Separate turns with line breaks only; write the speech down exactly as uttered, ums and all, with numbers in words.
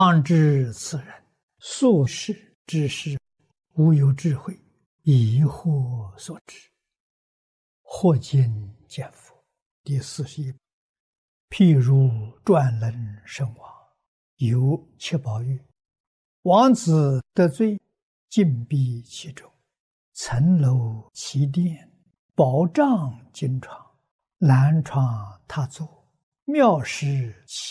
当知此人所事之事，无有智慧，疑惑所致。或今见佛。第四十一。譬如转轮圣王，有七宝玉，王子得罪，禁闭其中，层楼其殿，宝帐金床，南床榻座，妙施其